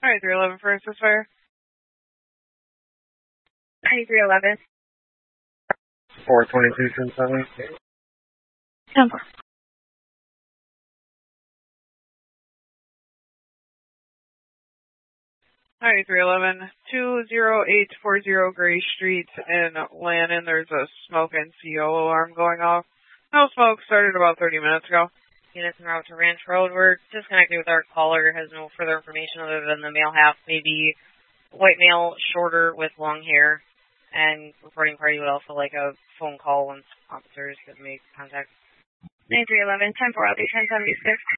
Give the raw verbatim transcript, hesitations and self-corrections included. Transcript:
Alright, three eleven for assist fire. three eleven. four twenty-two, ten seven. ten four. Alright, three eleven, two zero eight four zero Gray Street in Lannon. There's a smoke and C O alarm going off. No smoke, started about thirty minutes ago. Units en route to Ranch Road. We're disconnected with our caller. Has no further information other than the male half, maybe white male, shorter with long hair. And reporting party would also like a phone call once officers could make contact. nine three eleven, ten four, I'll be ten seventy-six.